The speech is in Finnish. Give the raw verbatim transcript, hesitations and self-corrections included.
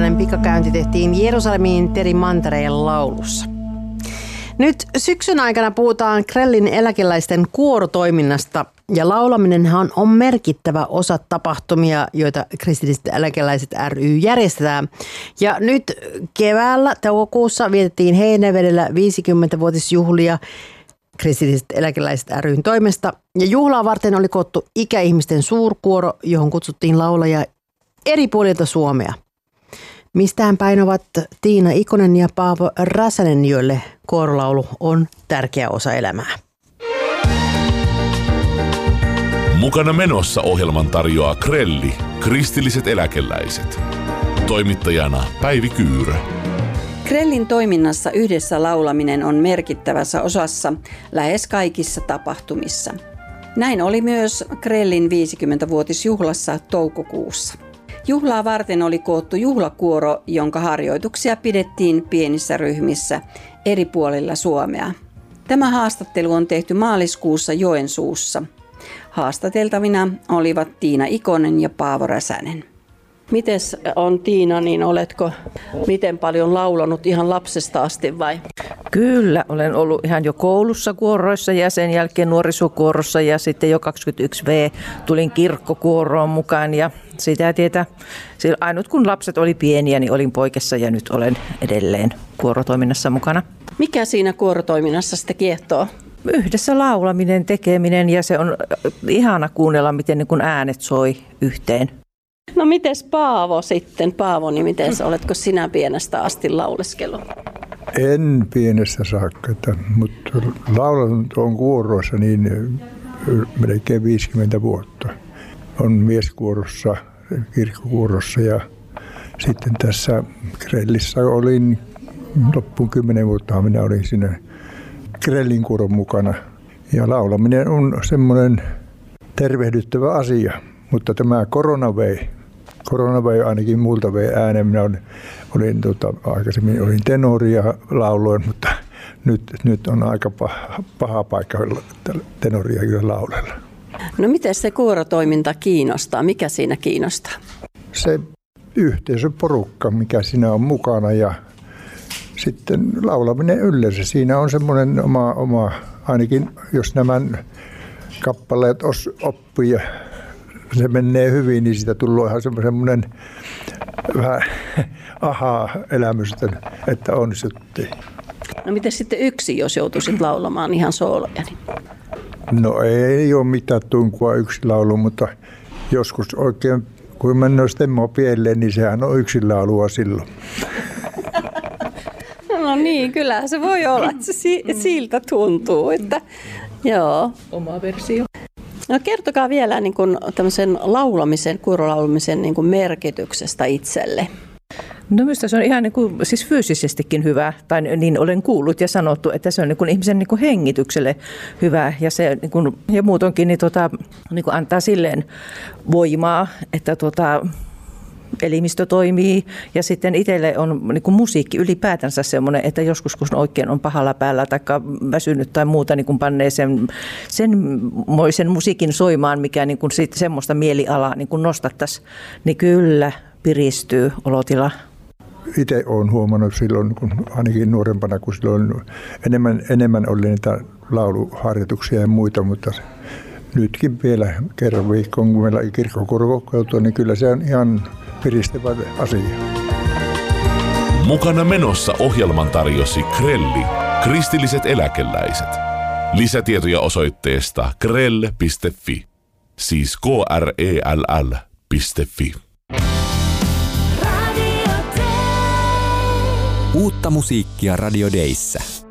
Tällainen pikakäynti tehtiin Jerusalemiin Teri Mantereen laulussa. Nyt syksyn aikana puhutaan Krellin eläkeläisten kuorotoiminnasta ja laulaminenhan on merkittävä osa tapahtumia, joita kristilliset eläkeläiset ry järjestetään. Ja nyt keväällä toukokuussa vietettiin Heinävedellä viisikymmenvuotisjuhlia kristilliset eläkeläiset ryn toimesta. Ja juhlaa varten oli koottu ikäihmisten suurkuoro, johon kutsuttiin laulajia eri puolilta Suomea. Mistään päin ovat Tiina Ikonen ja Paavo Räsänen, joille kuorolaulu on tärkeä osa elämää. Mukana menossa ohjelman tarjoaa Krelli, kristilliset eläkeläiset. Toimittajana Päivi Kyyrö. Krellin toiminnassa yhdessä laulaminen on merkittävässä osassa lähes kaikissa tapahtumissa. Näin oli myös Krellin viisikymmenvuotisjuhlassa toukokuussa. Juhlaa varten oli koottu juhlakuoro, jonka harjoituksia pidettiin pienissä ryhmissä eri puolilla Suomea. Tämä haastattelu on tehty maaliskuussa Joensuussa. Haastateltavina olivat Tiina Ikonen ja Paavo Räsänen. Mites on Tiina, niin oletko miten paljon laulanut ihan lapsesta asti vai? Kyllä, olen ollut ihan jo koulussa kuoroissa ja sen jälkeen nuorisokuorossa ja sitten jo kaksikymmentäyksi vuotiaana tulin kirkkokuoroon mukaan ja sitä tietä. Ainut kun lapset oli pieniä, niin olin poikessa ja nyt olen edelleen kuorotoiminnassa mukana. Mikä siinä kuorotoiminnassa sitten kiehtoo? Yhdessä laulaminen, tekeminen ja se on ihana kuunnella, miten niin kun äänet soi yhteen. No mites Paavo sitten? Paavo, niin mites, oletko sinä pienestä asti lauleskellut? En pienestä saakka, mutta laulanut on kuoroissa niin melkein viisikymmentä vuotta. On mieskuorossa, kirkkokuorossa ja sitten tässä Krellissä olin loppuun kymmenen vuotta minä olin siinä Krellin kuoron mukana. Ja laulaminen on semmoinen tervehdyttävä asia, mutta tämä korona vei. Korona vei ainakin multa vei äänen. Minä olin, olin tota, aikaisemmin olin tenoria lauloin, mutta nyt, nyt on aika paha, paha paikka tenoria kyllä laulella. No miten se kuorotoiminta kiinnostaa? Mikä siinä kiinnostaa? Se yhteisöporukka, mikä siinä on mukana ja sitten laulaminen yleensä. Siinä on semmoinen oma, oma ainakin jos nämä kappaleet os, oppii ja se menee hyvin, niin siitä tulee ihan semmoinen vähän aha-elämys, että onnistuttiin. No miten sitten yksi, jos joutuisit laulamaan ihan sooloja? Niin? No ei ole mitään tunkua yksi laulu, mutta joskus oikein, kun mennään stemmo pieleen, niin sehän on yksin laulua silloin. No niin, kyllä se voi olla, että se siltä tuntuu, että joo. Oma versio. No kertokaa vielä niin kuin tämmöisen laulamisen, kuorolaulamisen niin kuin merkityksestä itselle. No minusta se on ihan niin kuin, siis fyysisestikin hyvä, tai niin olen kuullut ja sanottu, että se on niin kuin ihmisen niin kuin hengitykselle hyvä ja, se, niin kuin, ja muutonkin niin tota, niin kuin antaa silleen voimaa, että tota, elimistö toimii ja sitten itselle on niin kuin musiikki ylipäätänsä semmoinen, että joskus kun oikein on pahalla päällä tai väsynyt tai muuta, niin kun pannee sen, senmoisen musiikin soimaan, mikä niin kuin sit semmoista mielialaa niin kuin nostattaisiin, niin kyllä piristyy olotila. Itse olen huomannut silloin, kun ainakin nuorempana, kun silloin enemmän, enemmän oli niitä lauluharjoituksia ja muita, mutta nytkin vielä kerran viikkoon, kun meillä kirkkokuoro kokoontuu, niin kyllä se on ihan piristävä asia. Mukana menossa ohjelman tarjosi Krelli, kristilliset eläkeläiset. Lisätietoja osoitteesta krell piste fi, siis K R E L L piste fi. Uutta musiikkia Radio Dayssä.